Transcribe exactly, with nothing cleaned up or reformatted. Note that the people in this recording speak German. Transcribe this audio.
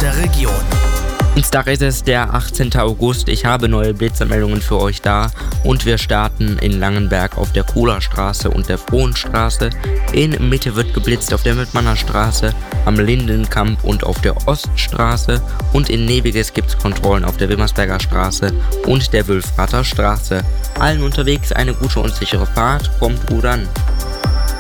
der Region. Dienstag ist es der achtzehnten August. Ich habe neue Blitzermeldungen für euch da und wir starten in Langenberg auf der Kohlerstraße und der Frohenstraße. In Mitte wird geblitzt auf der Wittmanner Straße, am Lindenkamp und auf der Oststraße und in Nebiges gibt es Kontrollen auf der Wimmersberger Straße und der Wülfrather Straße. Allen unterwegs eine gute und sichere Fahrt, kommt gut an.